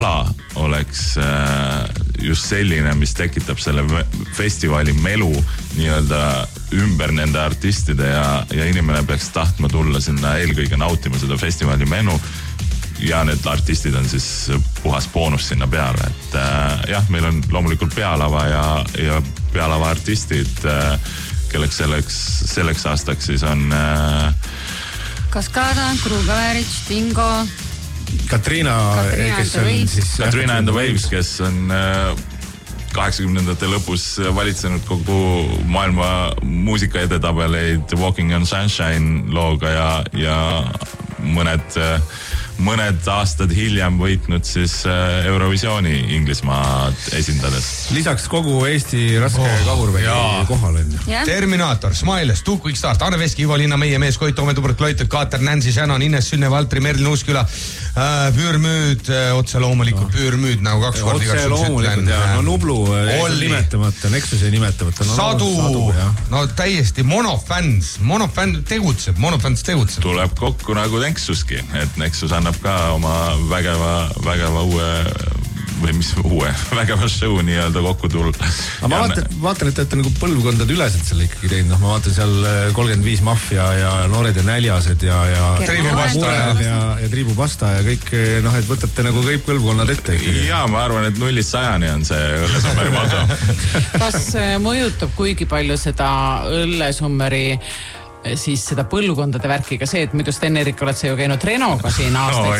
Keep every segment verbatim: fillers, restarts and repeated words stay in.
oleks just selline, mis tekitab selle festivali melu nii-öelda ümber nende artistide ja, ja inimene peaks tahtma tulla sinna eelkõige nautima seda festivali menu ja need artistid on siis puhas boonus sinna peale, et jah, meil on loomulikult pealava ja, ja pealava artistid, kelleks selleks, selleks aastaks siis on Kaskada, Krugaverich, Dingo Katriina, kes on siis... Katriina and the Waves, kes on kaheksakümnendate lõpus valitsenud kogu maailma muusika edetabeleid Walking on Sunshine looga ja, ja mõned, mõned aastad hiljem võitnud siis Eurovisiooni Inglismaad esindades. Lisaks kogu Eesti raske oh, kahurvägi kohal on. Yeah. Terminator, Smiles, Two Quick Start, Anne Veski, Ivo Linna, Meie mees, Koit, Ome Tubert, Kloitud, Kaater, Nancy, Shannon, Ines, Sünne, Valtri, Merlin Uusküla, äh, Püürmüüd, äh, otse loomulikult no. Püürmüüd, nagu kaks korda otse loomulikult, jah. No Nublu, nimetamata, Nexus ei nimetamata. No, Sadu, no, sadu no täiesti monofans, monofans tegutseb, monofans tegutseb. Tuleb kokku nagu Nexuski, et Nexus annab ka oma vägeva, vägeva uue või mis uue, vägeva show nii-öelda kokku tulla. Aga ma vaatan, vaatan, et te olete nagu põlvkondade üleselt selle ikkagi teinud. No, ma vaatan seal kolmkümmend viis Mafia ja Noored ja Näljased ja, ja, Triibu Pasta ja, ja, ja Triibu Pasta ja kõik, noh, et võtate nagu kõik põlvkonnad ette. Ja ma arvan, et nullist sajani on see Õllesummeri moto. Kas mõjutab kuigi palju seda Õllesummeri siis seda põlvkondade värkiga see, et muidu Sten-Erik oled sa ju käinud Renault'ga siin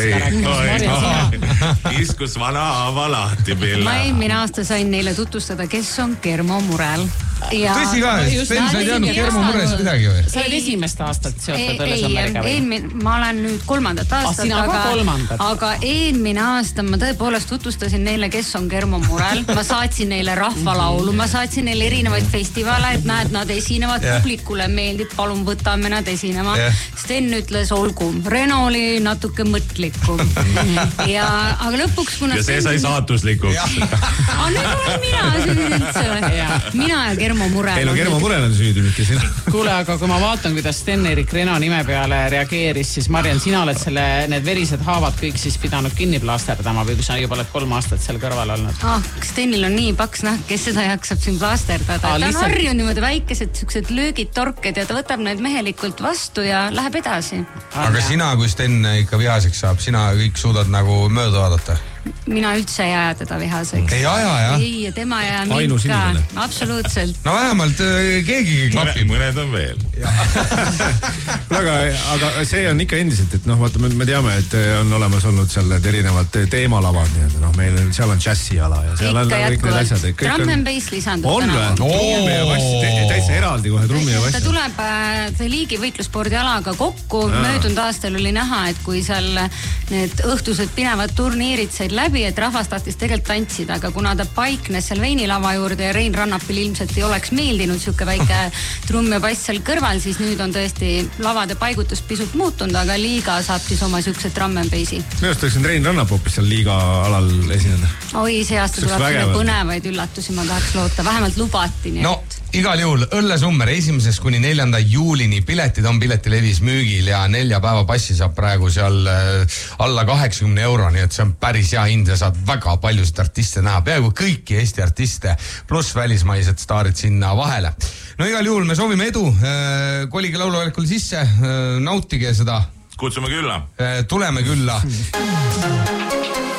aastaid. Iskus vana avalahti pilla. Ma eelmine aasta sain neile tutvustada, kes on Kermo Murel. Ja tõsi ka, Sten, sa ei teadnud Kermo Mures midagi või? Sa oled esimest aastat seotud Õllesummeriga või? Eelmine, ma olen nüüd kolmandat aastat, ah, aga, kolmandat. aga eelmine aasta ma tõepoolest tutvustasin neile, kes on Kermo Murel. Ma saatsin neile rahvalaulu, ma saatsin neile erinevaid festivale, et näed, nad esinevad, yeah. Publikule meeldib, palun võtame nad esinema. Yeah. Sten ütles, olgu, Renault oli natuke mõtlikum. ja, aga lõpuks, kuna ja see Sten... sai saatuslikuks. aga nüüd olen mina, see üldse. mina ja Kermo Murel. Ei no Kermo Murel on süüdi mitte sina. Kuule, aga kui ma vaatan, kuidas Sten-Erik Reno nime peale reageeris, siis Marian, sina oled selle, need verised haavad kõik siis pidanud kinni plaasterdama või kui sa juba oled kolm aastat seal kõrval olnud? Ah, Stenil on nii paks nahk, kes seda jaksab siin plaasterdada. Ah, ta lihtsalt... on harju niimoodi väikesed siuksed löögid, torked ja ta võtab need mehelikult vastu ja läheb edasi. Ah, aga jah. Sina, kui Sten ikka vihaseks saab, sina kõik suudad nagu mööda vaadata? Mina üldse ei aja teda vihaseks. Ei aja, jah? Ei, ja tema ja mind ka. Absoluutselt. No vähemalt keegi klapib. Mõned on veel. aga, aga see on ikka endiselt, et noh, vaata, me teame, et on olemas olnud seal need erinevad teemalavad, noh, meil seal on džässiala ja seal on kõik need asjad. Drum and bass lisandub on täna. On või? Oh. Täitsa eraldi kohe trummi ja bassi. Ta tuleb see liigi võitlusspordialaga kokku. Ja. Möödunud aastal oli näha, et kui seal need õhtused pinevad turniirid said läbi, et rahvas tahtis tegelikult tantsida, aga kuna ta paiknes seal veinilava juurde ja Rein Rannapil ilmselt ei oleks meeldinud siuke väike trumm ja bass seal kõrval, siis nüüd on tõesti lavade paigutus pisut muutunud, aga liiga saab siis oma siukse drum and bassi. Minu arust oleksin Rein Rannap hoopis seal liiga alal esineda. Oi, see aasta tuleb selle põnevaid üllatusi, ma tahaks loota, vähemalt lubati. No, igal juhul Õllesummer esimesest kuni neljanda juulini piletid on Piletilevis müügil ja nelja päeva passi saab praegu seal alla kaheksakümne euro, nii et see on päris hea hind ja saad väga paljusid artiste näha, peaaegu kõiki Eesti artiste pluss välismaised staarid sinna vahele. No igal juhul me soovime edu, kolige lauluväljakule sisse, nautige seda. Kutsume külla. Tuleme külla.